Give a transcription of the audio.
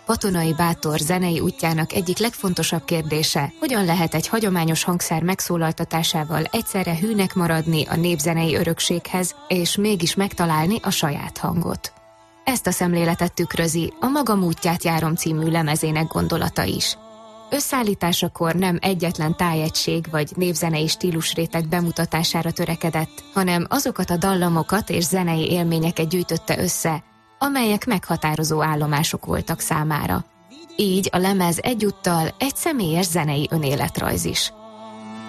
Katonai Bátor zenei útjának egyik legfontosabb kérdése, hogyan lehet egy hagyományos hangszer megszólaltatásával egyszerre hűnek maradni a népzenei örökséghez, és mégis megtalálni a saját hangot. Ezt a szemléletet tükrözi a Magam útját járom című lemezének gondolata is. Összeállításakor nem egyetlen tájegység vagy népzenei stílusréteg bemutatására törekedett, hanem azokat a dallamokat és zenei élményeket gyűjtötte össze, amelyek meghatározó állomások voltak számára. Így a lemez egyúttal egy személyes zenei önéletrajz is.